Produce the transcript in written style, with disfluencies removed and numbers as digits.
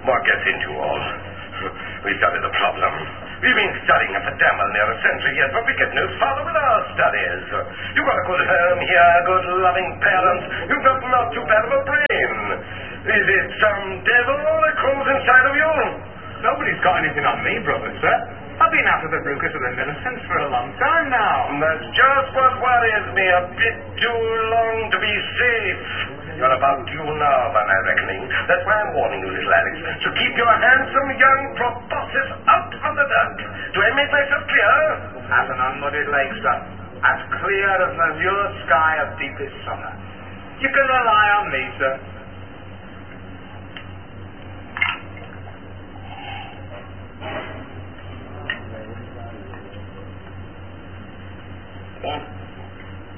What gets into all? We studied the problem. We've been studying it for damn well near a century yet, but we get no farther with our studies. You've got a good home here, good loving parents. You've got not too bad of a brain. Is it some devil that crawls inside of you? Nobody's got anything on me, brother, sir. I've been out of the Lucas of the Millicents for a long time now. That's just what worries me, a bit too long to be safe. You're about due now, by my reckoning. That's why I'm warning you, little Alex. So keep your handsome young proboscis out of the dirt. Do I make myself clear? As an unmuddied lake, sir. As clear as an azure sky of deepest summer. You can rely on me, sir.